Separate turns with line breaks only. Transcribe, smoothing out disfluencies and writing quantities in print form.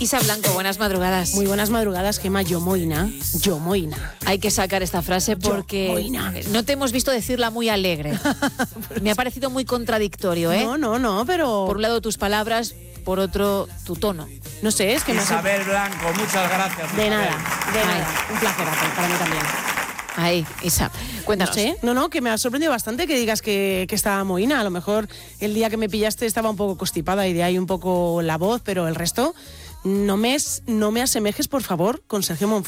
Isa Blanco, buenas madrugadas.
Muy buenas madrugadas, Gemma. Yomoina.
Hay que sacar esta frase porque no te hemos visto decirla muy alegre. Me ha parecido muy contradictorio, ¿eh?
No, pero...
Por un lado tus palabras, por otro tu tono.
No sé, es que
Isabel Blanco, muchas gracias.
De
Isabel.
nada. Un placer para mí también.
Ahí, Isa, cuéntanos.
No sé, que me ha sorprendido bastante que digas que estaba mohina. A lo mejor el día que me pillaste estaba un poco constipada y de ahí un poco la voz, pero el resto no me asemejes, por favor, con Sergio Monforte.